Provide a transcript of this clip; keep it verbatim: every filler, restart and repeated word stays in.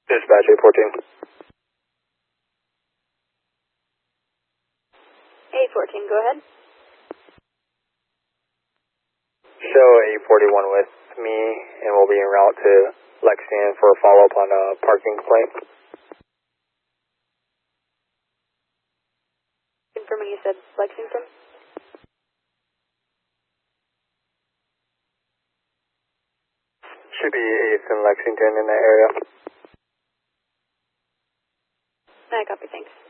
Dispatch eight fourteen. eight fourteen, go ahead. Show eight forty-one with me, and we'll be en route to Lexington for a follow-up on a parking complaint. Confirming you said Lexington? Should be eighth in Lexington in that area. I copy, thanks.